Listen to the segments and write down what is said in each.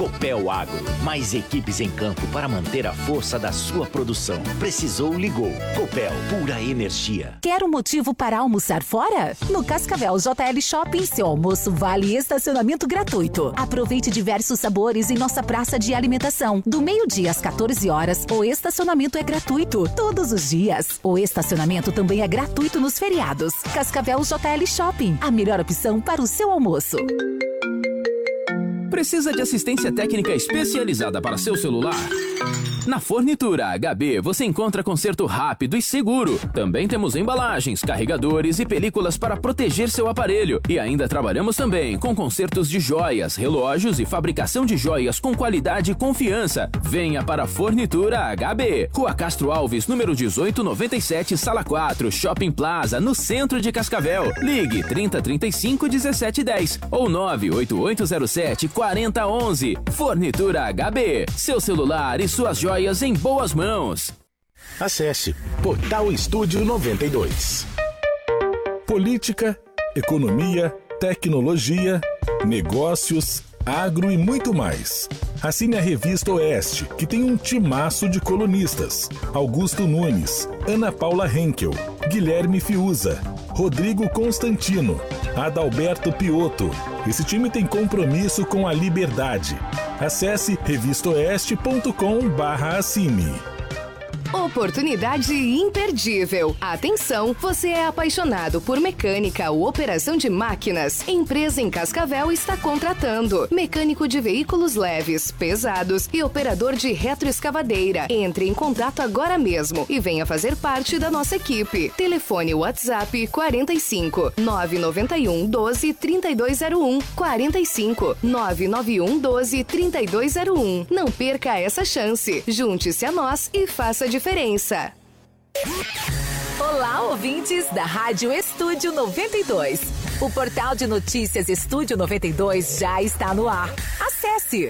Copel Agro, mais equipes em campo para manter a força da sua produção. Precisou, ligou. Copel, pura energia. Quer um motivo para almoçar fora? No Cascavel JL Shopping, seu almoço vale estacionamento gratuito. Aproveite diversos sabores em nossa praça de alimentação. Do meio-dia às 14 horas, o estacionamento é gratuito. Todos os dias. O estacionamento também é gratuito nos feriados. Cascavel JL Shopping, a melhor opção para o seu almoço. Precisa de assistência técnica especializada para seu celular? Na Fornitura HB você encontra conserto rápido e seguro. Também temos embalagens, carregadores e películas para proteger seu aparelho. E ainda trabalhamos também com consertos de joias, relógios e fabricação de joias com qualidade e confiança. Venha para a Fornitura HB, Rua Castro Alves, número 1897, Sala 4, Shopping Plaza, no centro de Cascavel. Ligue 3035 1710 ou 98807 4011. Fornitura HB, seu celular e suas joias em boas mãos. Acesse Portal Estúdio 92. Política, economia, tecnologia, negócios, agro e muito mais. Assine a Revista Oeste, que tem um timaço de colunistas. Augusto Nunes, Ana Paula Henkel, Guilherme Fiuza, Rodrigo Constantino, Adalberto Piotto. Esse time tem compromisso com a liberdade. Acesse revistaoeste.com/assine. Oportunidade imperdível. Atenção, você é apaixonado por mecânica ou operação de máquinas? Empresa em Cascavel está contratando mecânico de veículos leves, pesados e operador de retroescavadeira. Entre em contato agora mesmo e venha fazer parte da nossa equipe. Telefone WhatsApp 45 991 12 3201 45 991 12 3201. Não perca essa chance. Junte-se a nós e faça a diferença. Olá, ouvintes da Rádio Estúdio 92. O portal de notícias Estúdio 92 já está no ar. Acesse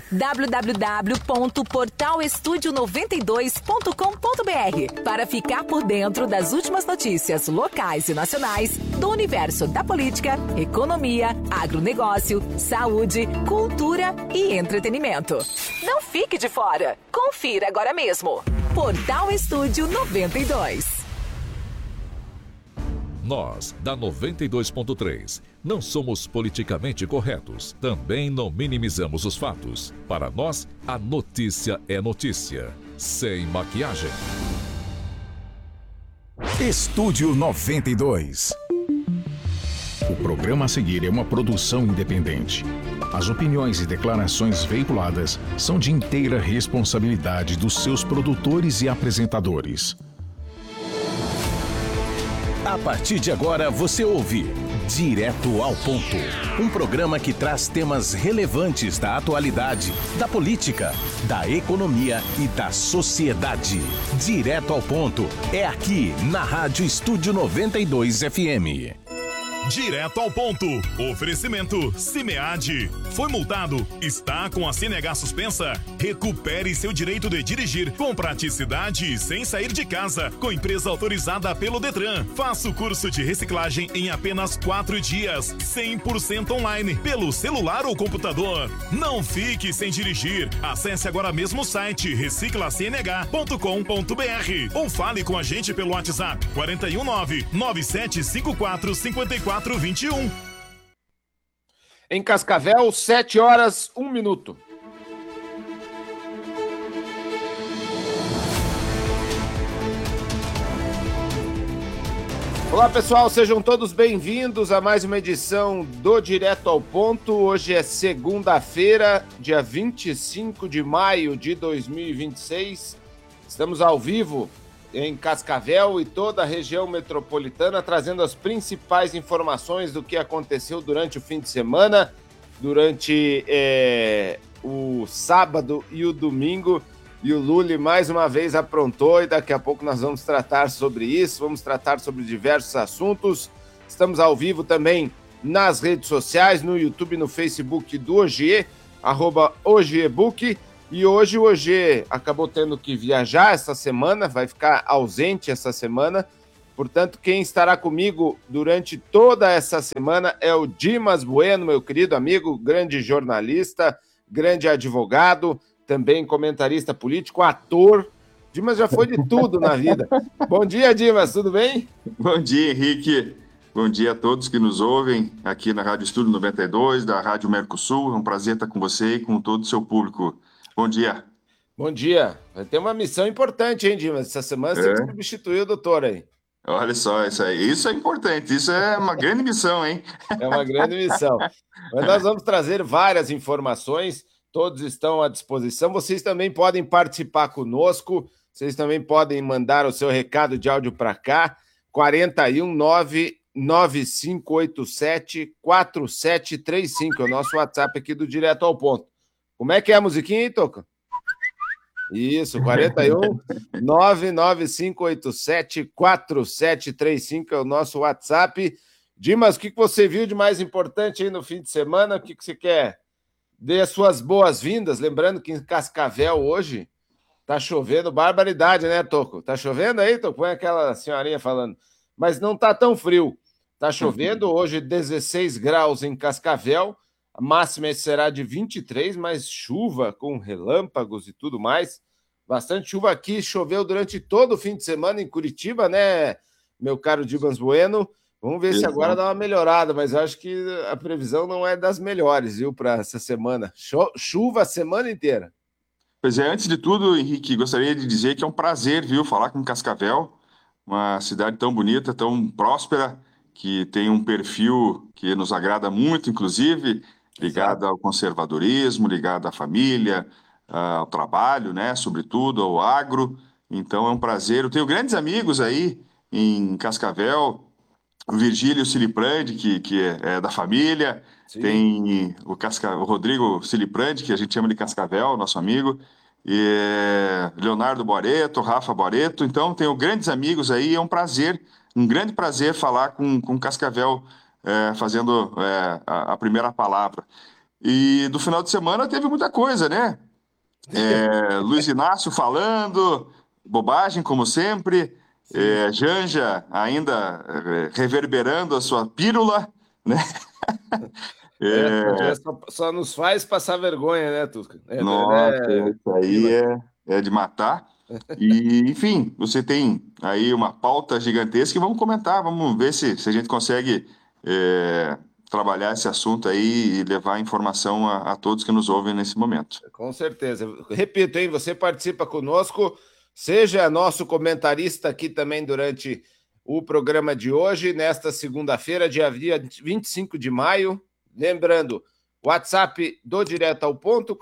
www.portalestudio92.com.br para ficar por dentro das últimas notícias locais e nacionais do universo da política, economia, agronegócio, saúde, cultura e entretenimento. Não fique de fora. Confira agora mesmo. Portal Estúdio 92. Nós, da 92.3, não somos politicamente corretos. Também não minimizamos os fatos. Para nós, a notícia é notícia. Sem maquiagem. Estúdio 92. O programa a seguir é uma produção independente. As opiniões e declarações veiculadas são de inteira responsabilidade dos seus produtores e apresentadores. A partir de agora você ouve Direto ao Ponto, um programa que traz temas relevantes da atualidade, da política, da economia e da sociedade. Direto ao Ponto é aqui na Rádio Estúdio 92 FM. Direto ao ponto. Oferecimento Cimead. Foi multado? Está com a CNH suspensa? Recupere seu direito de dirigir com praticidade e sem sair de casa. Com empresa autorizada pelo Detran. Faça o curso de reciclagem em apenas 4 dias. 100% online. Pelo celular ou computador. Não fique sem dirigir. Acesse agora mesmo o site reciclacnh.com.br ou fale com a gente pelo WhatsApp 419-9754-5421. Em Cascavel, 7 horas, 1 minuto. Olá, pessoal, sejam todos bem-vindos a mais uma edição do Direto ao Ponto. Hoje é segunda-feira, dia 25 de maio de 2026. Estamos ao vivo em Cascavel e toda a região metropolitana, trazendo as principais informações do que aconteceu durante o fim de semana, durante o sábado e o domingo. E o Lully mais uma vez aprontou e daqui a pouco nós vamos tratar sobre isso, vamos tratar sobre diversos assuntos. Estamos ao vivo também nas redes sociais, no YouTube e no Facebook do OGE, @OGEBook. E hoje o OG acabou tendo que viajar essa semana, vai ficar ausente essa semana. Portanto, quem estará comigo durante toda essa semana é o Dimas Bueno, meu querido amigo, grande jornalista, grande advogado, também comentarista político, ator. Dimas já foi de tudo na vida. Bom dia, Dimas, tudo bem? Bom dia, Henrique. Bom dia a todos que nos ouvem aqui na Rádio Estúdio 92, da Rádio Mercosul. É um prazer estar com você e com todo o seu público. Bom dia. Bom dia. Vai ter uma missão importante, hein, Dimas? Essa semana você tem que substituir o doutor aí. Olha só, isso é importante, isso é uma grande missão, hein? É uma grande missão. Mas nós vamos trazer várias informações, todos estão à disposição. Vocês também podem participar conosco, vocês também podem mandar o seu recado de áudio para cá, 419-9587-4735, é o nosso WhatsApp aqui do Direto ao Ponto. Como é que é a musiquinha aí, Toca? Isso, 419-9587-4735 é o nosso WhatsApp. Dimas, o que você viu de mais importante aí no fim de semana? O que você quer? Dê as suas boas-vindas. Lembrando que em Cascavel hoje tá chovendo barbaridade, né, Toco? Tá chovendo aí, Toco? Põe aquela senhorinha falando. Mas não tá tão frio. Tá chovendo hoje 16 graus em Cascavel. A máxima será de 23, mas chuva com relâmpagos e tudo mais. Bastante chuva aqui. Choveu durante todo o fim de semana em Curitiba, né, meu caro Dimas Bueno? Vamos ver se agora dá uma melhorada, mas eu acho que a previsão não é das melhores, viu, para essa semana. Chuva a semana inteira. Pois é, antes de tudo, Henrique, gostaria de dizer que é um prazer, viu, falar com Cascavel, uma cidade tão bonita, tão próspera, que tem um perfil que nos agrada muito, inclusive, ligado ao conservadorismo, ligado à família, ao trabalho, né, sobretudo ao agro. Então é um prazer. Eu tenho grandes amigos aí em Cascavel, o Virgílio Ciliprandi, que é da família. Sim. Tem o Rodrigo Ciliprandi, que a gente chama de Cascavel, nosso amigo, e Leonardo Boareto, Rafa Boareto. Então tenho grandes amigos aí, é um prazer, um grande prazer falar com Cascavel, fazendo a primeira palavra. E do final de semana teve muita coisa, né? Luiz Inácio falando, bobagem, como sempre. Janja ainda reverberando a sua pílula, né? Só nos faz passar vergonha, né, Tusca? Isso aí é de matar. E, enfim, você tem aí uma pauta gigantesca e vamos comentar, vamos ver se a gente consegue trabalhar esse assunto aí e levar informação a todos que nos ouvem nesse momento. Com certeza. Repito, hein, você participa conosco, seja nosso comentarista aqui também durante o programa de hoje, nesta segunda-feira, dia 25 de maio. Lembrando, WhatsApp do Direto ao Ponto,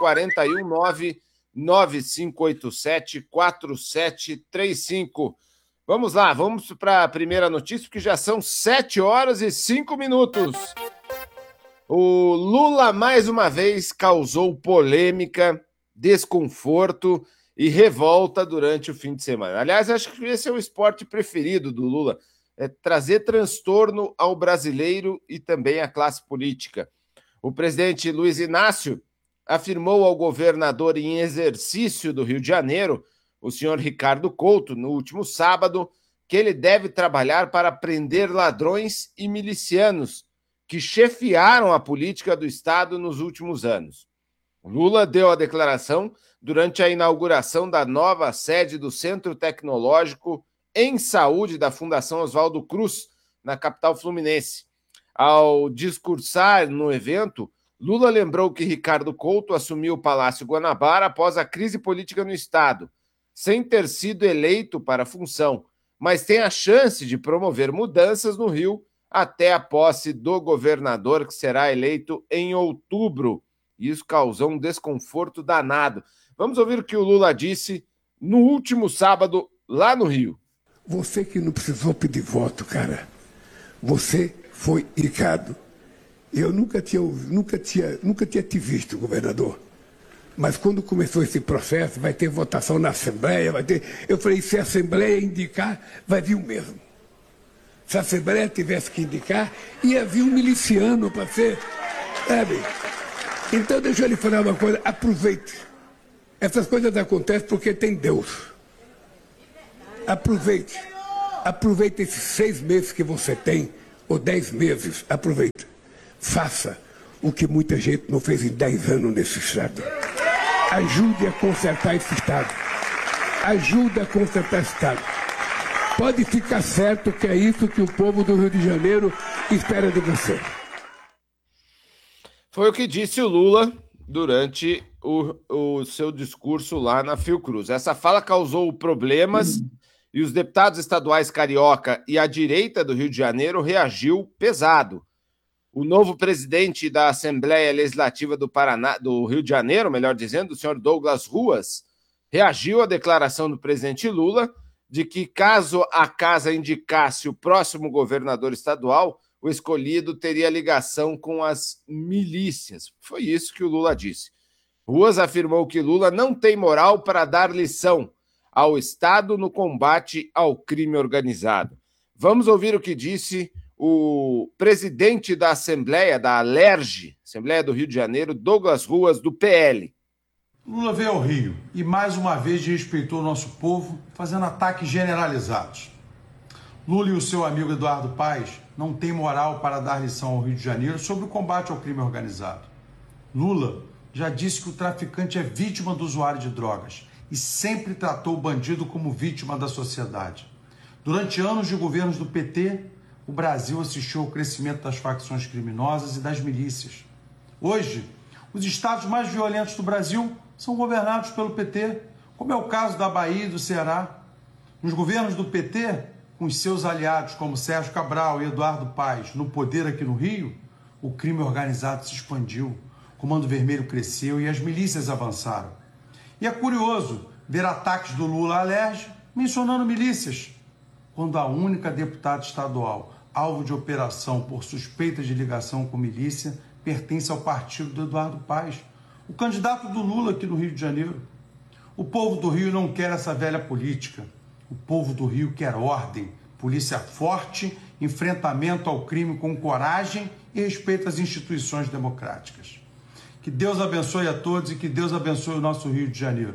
419-9587-4735. Vamos lá, vamos para a primeira notícia, porque já são 7h05. O Lula, mais uma vez, causou polêmica, desconforto e revolta durante o fim de semana. Aliás, acho que esse é o esporte preferido do Lula, é trazer transtorno ao brasileiro e também à classe política. O presidente Luiz Inácio afirmou ao governador em exercício do Rio de Janeiro, o senhor Ricardo Couto, no último sábado, que ele deve trabalhar para prender ladrões e milicianos que chefiaram a política do Estado nos últimos anos. Lula deu a declaração durante a inauguração da nova sede do Centro Tecnológico em Saúde da Fundação Oswaldo Cruz, na capital fluminense. Ao discursar no evento, Lula lembrou que Ricardo Couto assumiu o Palácio Guanabara após a crise política no Estado, sem ter sido eleito para a função, mas tem a chance de promover mudanças no Rio até a posse do governador, que será eleito em outubro. Isso causou um desconforto danado. Vamos ouvir o que o Lula disse no último sábado, lá no Rio. Você que não precisou pedir voto, cara. Você foi indicado. Eu nunca tinha te visto, governador. Mas quando começou esse processo, vai ter votação na Assembleia, Eu falei, se a Assembleia indicar, vai vir o mesmo. Se a Assembleia tivesse que indicar, ia vir um miliciano para ser... Sabe? Então, deixa eu lhe falar uma coisa, aproveite. Essas coisas acontecem porque tem Deus. Aproveite. Aproveite esses 6 meses que você tem, ou 10 meses, aproveite. Faça o que muita gente não fez em 10 anos nesse Estado. Ajude a consertar esse Estado. Ajude a consertar esse Estado. Pode ficar certo que é isso que o povo do Rio de Janeiro espera de você. Foi o que disse o Lula durante o seu discurso lá na Fiocruz. Essa fala causou problemas e os deputados estaduais carioca e a direita do Rio de Janeiro reagiu pesado. O novo presidente da Assembleia Legislativa do Paraná, do Rio de Janeiro, melhor dizendo, o senhor Douglas Ruas, reagiu à declaração do presidente Lula de que, caso a casa indicasse o próximo governador estadual, o escolhido teria ligação com as milícias. Foi isso que o Lula disse. Ruas afirmou que Lula não tem moral para dar lição ao Estado no combate ao crime organizado. Vamos ouvir o que disse o presidente da Assembleia, da Alerj, Assembleia do Rio de Janeiro, Douglas Ruas, do PL. Lula veio ao Rio e mais uma vez desrespeitou o nosso povo, fazendo ataques generalizados. Lula e o seu amigo Eduardo Paes não têm moral para dar lição ao Rio de Janeiro sobre o combate ao crime organizado. Lula já disse que o traficante é vítima do usuário de drogas e sempre tratou o bandido como vítima da sociedade. Durante anos de governos do PT, o Brasil assistiu ao crescimento das facções criminosas e das milícias. Hoje, os estados mais violentos do Brasil são governados pelo PT, como é o caso da Bahia e do Ceará. Nos governos do PT, com os seus aliados como Sérgio Cabral e Eduardo Paes no poder aqui no Rio, o crime organizado se expandiu, o Comando Vermelho cresceu e as milícias avançaram. E é curioso ver ataques do Lula à Alerj mencionando milícias, quando a única deputada estadual alvo de operação por suspeita de ligação com milícia pertence ao partido do Eduardo Paes, o candidato do Lula aqui no Rio de Janeiro. O povo do Rio não quer essa velha política. O povo do Rio quer ordem, polícia forte, enfrentamento ao crime com coragem e respeito às instituições democráticas. Que Deus abençoe a todos e que Deus abençoe o nosso Rio de Janeiro.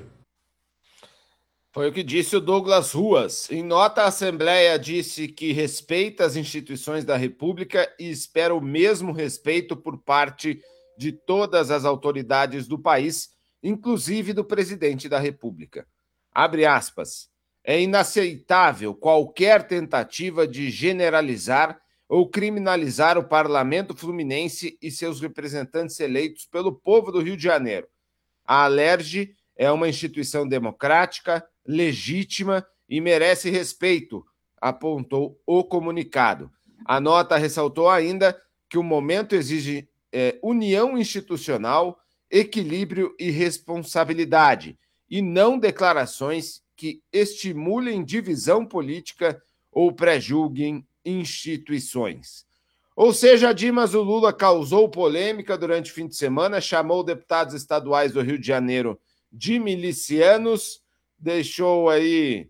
Foi o que disse o Douglas Ruas. Em nota, a Assembleia disse que respeita as instituições da República e espera o mesmo respeito por parte de todas as autoridades do país, inclusive do presidente da República. Abre aspas. É inaceitável qualquer tentativa de generalizar ou criminalizar o Parlamento Fluminense e seus representantes eleitos pelo povo do Rio de Janeiro. A Alerj é uma instituição democrática, legítima e merece respeito, apontou o comunicado. A nota ressaltou ainda que o momento exige união institucional, equilíbrio e responsabilidade, e não declarações que estimulem divisão política ou prejulguem instituições. Ou seja, Dimas, o Lula causou polêmica durante o fim de semana, chamou deputados estaduais do Rio de Janeiro de milicianos, deixou aí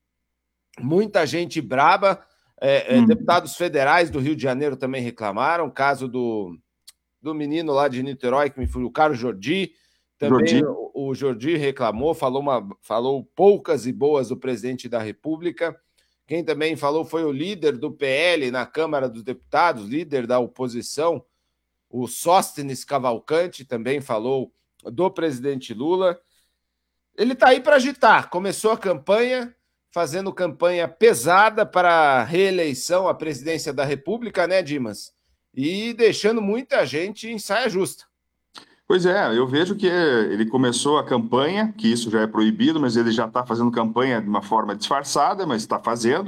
muita gente braba, deputados federais do Rio de Janeiro também reclamaram, caso do menino lá de Niterói, que me foi o Carlos Jordi, também o Jordi reclamou, falou poucas e boas do presidente da República. Quem também falou foi o líder do PL na Câmara dos Deputados, líder da oposição, o Sóstenes Cavalcante, também falou do presidente Lula. Ele está aí para agitar. Começou a campanha, fazendo campanha pesada para a reeleição à presidência da República, né, Dimas? E deixando muita gente em saia justa. Pois é, eu vejo que ele começou a campanha, que isso já é proibido, mas ele já está fazendo campanha de uma forma disfarçada, mas está fazendo,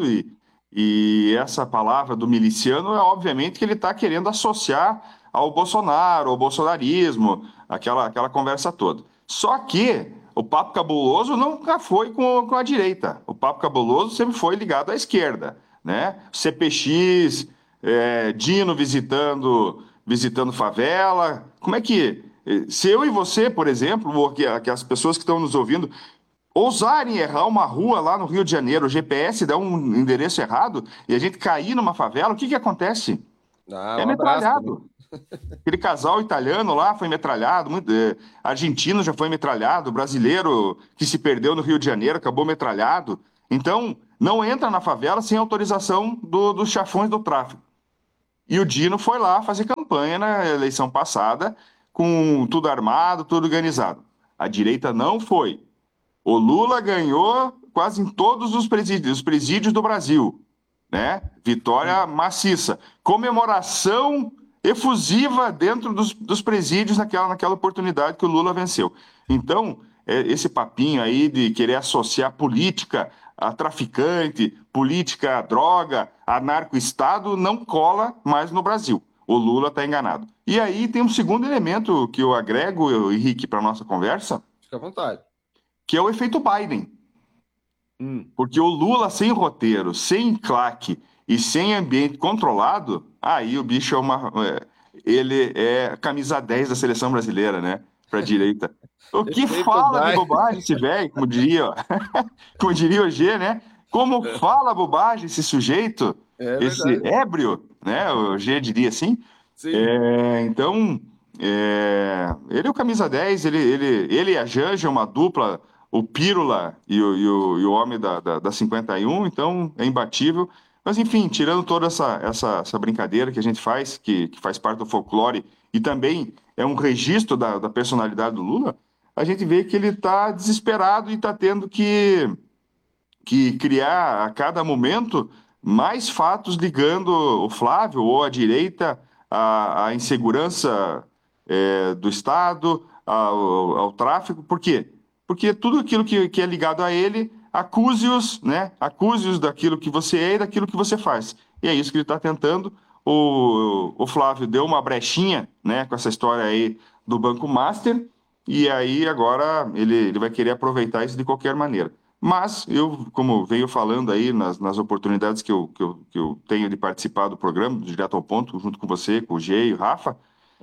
e essa palavra do miliciano é obviamente que ele está querendo associar ao Bolsonaro, ao bolsonarismo, aquela conversa toda. Só que o papo cabuloso nunca foi com a direita, o papo cabuloso sempre foi ligado à esquerda, né? CPX, Dino visitando favela, como é que... Se eu e você, por exemplo, ou que as pessoas que estão nos ouvindo, ousarem errar uma rua lá no Rio de Janeiro, o GPS dá um endereço errado e a gente cair numa favela, o que acontece? É metralhado. Aquele casal italiano lá foi metralhado, argentino já foi metralhado, brasileiro que se perdeu no Rio de Janeiro acabou metralhado. Então, não entra na favela sem autorização dos chefões do tráfico. E o Dino foi lá fazer campanha na eleição passada, com tudo armado, tudo organizado. A direita não foi. O Lula ganhou quase em todos os presídios do Brasil, né? Vitória maciça. Comemoração efusiva dentro dos presídios naquela oportunidade que o Lula venceu. Então, esse papinho aí de querer associar política a traficante, política a droga, a narco-estado, não cola mais no Brasil. O Lula está enganado. E aí tem um segundo elemento que eu agrego, Henrique, para a nossa conversa. Fica à vontade. Que é o efeito Biden. Porque o Lula sem roteiro, sem claque e sem ambiente controlado, aí o bicho ele é camisa 10 da seleção brasileira, né? Para a direita. O que fala de bobagem esse velho, como diria o G, né? Como fala bobagem esse sujeito, esse ébrio, né? O G diria assim. Então, ele é o camisa 10, ele e a Janja, uma dupla, o Pírola e o homem da 51, então é imbatível. Mas, enfim, tirando toda essa brincadeira que a gente faz, que faz parte do folclore, e também é um registro da personalidade do Lula, a gente vê que ele está desesperado e está tendo que criar, a cada momento, mais fatos ligando o Flávio ou a direita à insegurança do Estado, ao tráfico. Por quê? Porque tudo aquilo que é ligado a ele, acuse-os, né? Acuse-os daquilo que você é e daquilo que você faz. E é isso que ele está tentando. O Flávio deu uma brechinha, né, com essa história aí do Banco Master, e aí agora ele vai querer aproveitar isso de qualquer maneira. Mas eu, como venho falando aí nas oportunidades que eu tenho de participar do programa, do Direto ao Ponto, junto com você, com o G e o Rafa,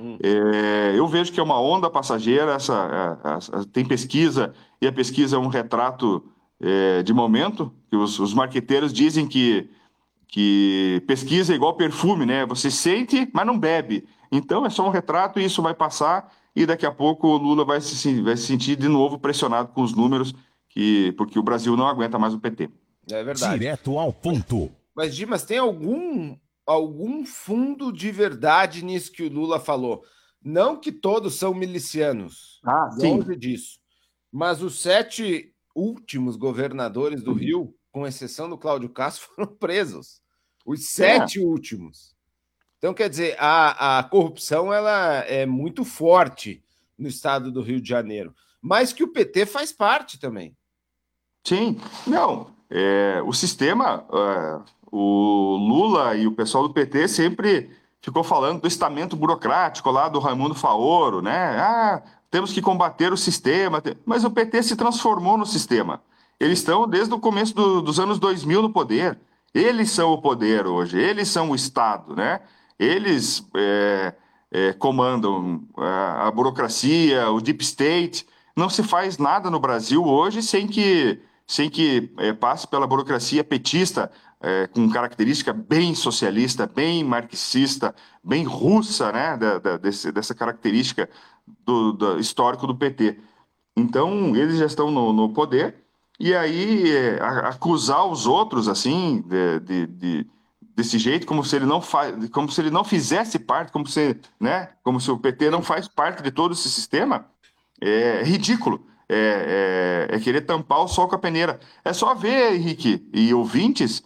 eu vejo que é uma onda passageira, tem pesquisa, e a pesquisa é um retrato de momento, que os marqueteiros dizem que pesquisa é igual perfume, né? Você sente, mas não bebe. Então é só um retrato e isso vai passar, e daqui a pouco o Lula vai se sentir de novo pressionado com os números, porque o Brasil não aguenta mais o PT. É verdade. Direto ao ponto. Mas, Dimas, tem algum fundo de verdade nisso que o Lula falou? Não que todos são milicianos, longe disso. Mas os 7 últimos governadores do Rio, com exceção do Cláudio Castro, foram presos. Os 7 últimos. Então, quer dizer, a corrupção ela é muito forte no estado do Rio de Janeiro, mas que o PT faz parte também. Sim, não. O sistema, o Lula e o pessoal do PT sempre ficou falando do estamento burocrático lá do Raimundo Faoro, né? Temos que combater o sistema, mas o PT se transformou no sistema. Eles estão desde o começo dos anos 2000 no poder. Eles são o poder hoje, eles são o Estado, né? Eles comandam a burocracia, o deep state. Não se faz nada no Brasil hoje sem que passe pela burocracia petista, com característica bem socialista, bem marxista, bem russa, né? Dessa característica do histórico do PT. Então, eles já estão no poder, e aí acusar os outros assim desse jeito, como se ele não fizesse parte, como se o PT não faz parte de todo esse sistema, é ridículo. É querer tampar o sol com a peneira. É só ver, Henrique e ouvintes,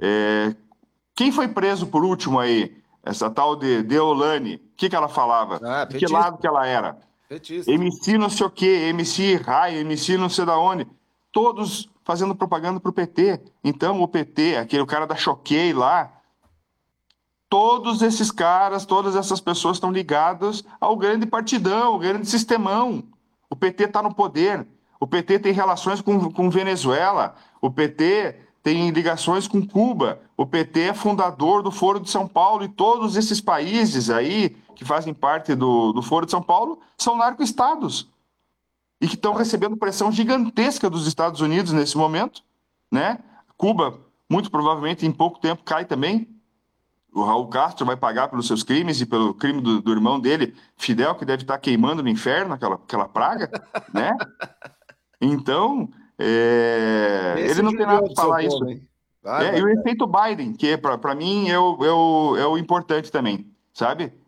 quem foi preso por último aí, essa tal de Deolane, o que ela falava? De que lado que ela era? Petista. MC não sei o quê, MC Raio, MC não sei da onde. Todos fazendo propaganda pro PT. Então o PT, aquele cara da Choquei lá, todos esses caras, todas essas pessoas estão ligadas ao grande partidão, ao grande sistemão. O PT está no poder, o PT tem relações com Venezuela, o PT tem ligações com Cuba, o PT é fundador do Foro de São Paulo, e todos esses países aí que fazem parte do Foro de São Paulo são narco-estados e que estão recebendo pressão gigantesca dos Estados Unidos nesse momento, né? Cuba, muito provavelmente, em pouco tempo cai também. O Raul Castro vai pagar pelos seus crimes e pelo crime do irmão dele, Fidel, que deve estar queimando no inferno, aquela praga, né? Então, ele não tem nada para falar isso. E o efeito Biden, que para mim é o importante também, sabe?